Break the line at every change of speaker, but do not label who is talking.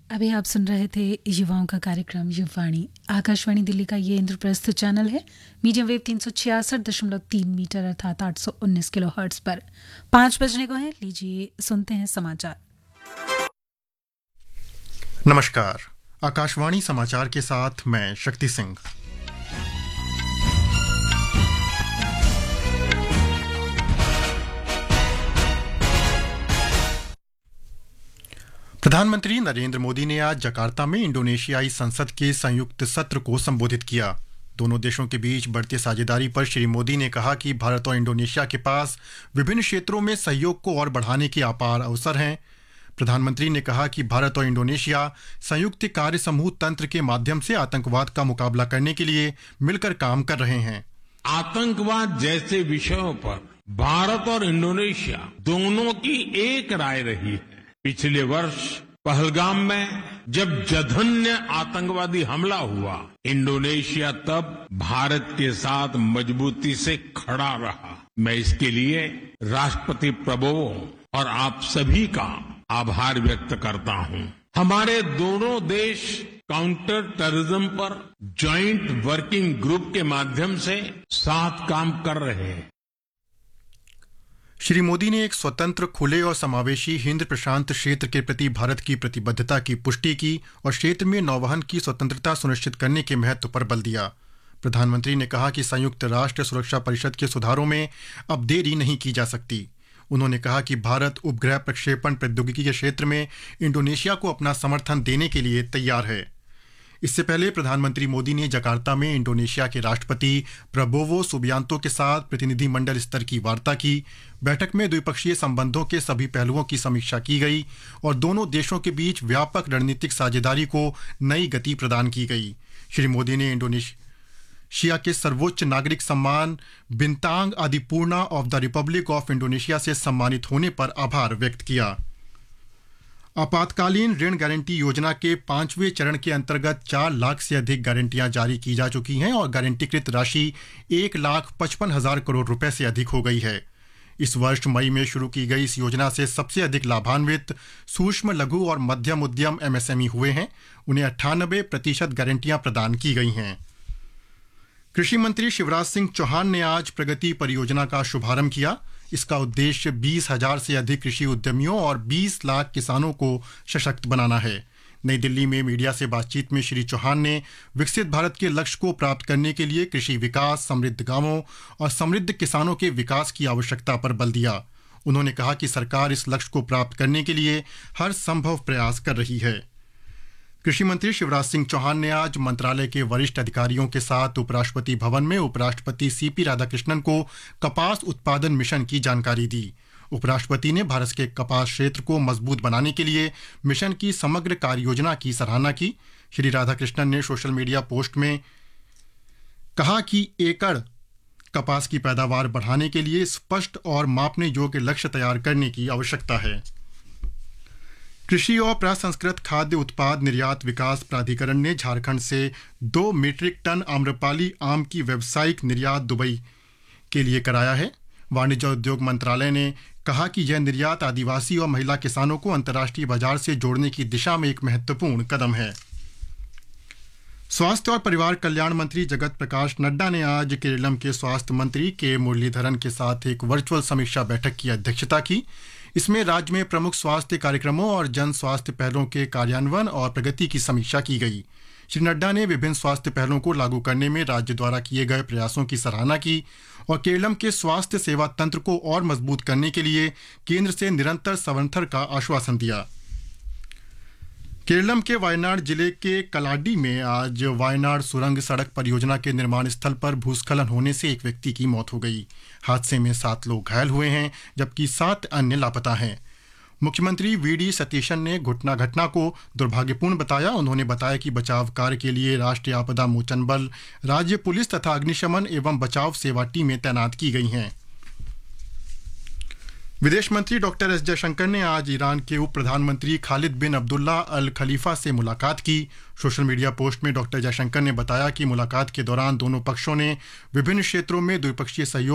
अभी आप सुन रहे थे युवाओं का कार्यक्रम युवाणी। आकाशवाणी दिल्ली का ये इंद्रप्रस्थ चैनल है। मीडियम वेव 366.3 मीटर अर्थात 819 किलोहर्ट्ज पर 5 बजने को है। लीजिए सुनते हैं समाचार।
नमस्कार, आकाशवाणी समाचार के साथ मैं शक्ति सिंह। प्रधानमंत्री नरेंद्र मोदी ने आज जकार्ता में इंडोनेशियाई संसद के संयुक्त सत्र को संबोधित किया। दोनों देशों के बीच बढ़ती साझेदारी पर श्री मोदी ने कहा कि भारत और इंडोनेशिया के पास विभिन्न क्षेत्रों में सहयोग को और बढ़ाने के अपार अवसर हैं। प्रधानमंत्री ने कहा कि भारत और इंडोनेशिया संयुक्त कार्य समूह तंत्र के माध्यम से आतंकवाद का मुकाबला करने के लिए मिलकर काम कर रहे हैं।
आतंकवाद जैसे विषयों पर भारत और इंडोनेशिया दोनों की एक राय रही है। पिछले वर्ष पहलगाम में जब जघन्य आतंकवादी हमला हुआ, इंडोनेशिया तब भारत के साथ मजबूती से खड़ा रहा। मैं इसके लिए राष्ट्रपति प्रबोवो और आप सभी का आभार व्यक्त करता हूं। हमारे दोनों देश काउंटर टेररिज्म पर जॉइंट वर्किंग ग्रुप के माध्यम से साथ काम कर रहे हैं।
श्री मोदी ने एक स्वतंत्र, खुले और समावेशी हिंद प्रशांत क्षेत्र के प्रति भारत की प्रतिबद्धता की पुष्टि की और क्षेत्र में नौवहन की स्वतंत्रता सुनिश्चित करने के महत्व पर बल दिया। प्रधानमंत्री ने कहा कि संयुक्त राष्ट्र सुरक्षा परिषद के सुधारों में अब देरी नहीं की जा सकती। उन्होंने कहा कि भारत उपग्रह प्रक्षेपण प्रौद्योगिकी के क्षेत्र में इंडोनेशिया को अपना समर्थन देने के लिए तैयार है। इससे पहले प्रधानमंत्री मोदी ने जकार्ता में इंडोनेशिया के राष्ट्रपति प्रबोवो सुबियांतो के साथ प्रतिनिधिमंडल स्तर की वार्ता की। बैठक में द्विपक्षीय संबंधों के सभी पहलुओं की समीक्षा की गई और दोनों देशों के बीच व्यापक रणनीतिक साझेदारी को नई गति प्रदान की गई। श्री मोदी ने इंडोनेशिया के सर्वोच्च नागरिक सम्मान बिंतांग आदिपूर्णा of the Republic of Indonesia से सम्मानित होने पर आभार व्यक्त किया। आपातकालीन ऋण गारंटी योजना के 5वें चरण के अंतर्गत 4 लाख से अधिक गारंटियां जारी की जा चुकी हैं और गारंटीकृत राशि 1,55,000 करोड़ रुपए से अधिक हो गई है। इस वर्ष मई में शुरू की गई इस योजना से सबसे अधिक लाभान्वित सूक्ष्म, लघु और मध्यम उद्यम MSME हुए हैं। उन्हें 98% गारंटियां प्रदान की गई हैं। कृषि मंत्री शिवराज सिंह चौहान ने आज प्रगति परियोजना का शुभारंभ किया। इसका उद्देश्य 20,000 से अधिक कृषि उद्यमियों और 20 लाख किसानों को सशक्त बनाना है। नई दिल्ली में मीडिया से बातचीत में श्री चौहान ने विकसित भारत के लक्ष्य को प्राप्त करने के लिए कृषि विकास, समृद्ध गांवों और समृद्ध किसानों के विकास की आवश्यकता पर बल दिया। उन्होंने कहा कि सरकार इस लक्ष्य को प्राप्त करने के लिए हर संभव प्रयास कर रही है। कृषि मंत्री शिवराज सिंह चौहान ने आज मंत्रालय के वरिष्ठ अधिकारियों के साथ उपराष्ट्रपति भवन में उपराष्ट्रपति CP राधाकृष्णन को कपास उत्पादन मिशन की जानकारी दी। उपराष्ट्रपति ने भारत के कपास क्षेत्र को मजबूत बनाने के लिए मिशन की समग्र कार्य योजना की सराहना की। श्री राधाकृष्णन ने सोशल मीडिया पोस्ट में कहा कि एकड़ कपास की पैदावार बढ़ाने के लिए स्पष्ट और मापने योग्य लक्ष्य तैयार करने की आवश्यकता है। कृषि और प्रसंस्कृत खाद्य उत्पाद निर्यात विकास प्राधिकरण ने झारखंड से 2 मीट्रिक टन आम्रपाली आम की व्यावसायिक निर्यात दुबई के लिए कराया है। वाणिज्य उद्योग मंत्रालय ने कहा कि यह निर्यात आदिवासी और महिला किसानों को अंतर्राष्ट्रीय बाजार से जोड़ने की दिशा में एक महत्वपूर्ण कदम है। स्वास्थ्य और परिवार कल्याण मंत्री जगत प्रकाश नड्डा ने आज केरलम के स्वास्थ्य मंत्री के मुरलीधरन के साथ एक वर्चुअल समीक्षा बैठक की अध्यक्षता की। इसमें राज्य में प्रमुख स्वास्थ्य कार्यक्रमों और जन स्वास्थ्य पहलों के कार्यान्वयन और प्रगति की समीक्षा की गई। श्री नड्डा ने विभिन्न स्वास्थ्य पहलों को लागू करने में राज्य द्वारा किए गए प्रयासों की सराहना की और केरलम के स्वास्थ्य सेवा तंत्र को और मजबूत करने के लिए केंद्र से निरंतर समर्थन का आश्वासन दिया। केरलम के वायनाड जिले के कलाडी में आज वायनाड सुरंग सड़क परियोजना के निर्माण स्थल पर भूस्खलन होने से एक व्यक्ति की मौत हो गई। हादसे में 7 लोग घायल हुए हैं जबकि 7 अन्य लापता हैं। मुख्यमंत्री VD सतीशन ने घटना को दुर्भाग्यपूर्ण बताया। उन्होंने बताया कि बचाव कार्य के लिए राष्ट्रीय आपदा मोचन बल, राज्य पुलिस तथा अग्निशमन एवं बचाव सेवा टीमें तैनात की गई हैं। विदेश मंत्री डॉक्टर एस जयशंकर ने आज ईरान के उप प्रधानमंत्री खालिद बिन अब्दुल्ला अल खलीफा से मुलाकात की। सोशल मीडिया पोस्ट में डॉक्टर जयशंकर ने बताया कि मुलाकात के दौरान दोनों पक्षों ने विभिन्न क्षेत्रों में द्विपक्षीय सहयोग